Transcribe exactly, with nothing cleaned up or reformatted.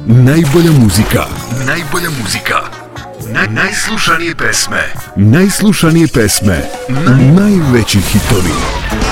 Najbolja muzika. Najbolja muzika. Naj, najslušanije pesme. Najslušanije pesme. Naj, najveći hitovi.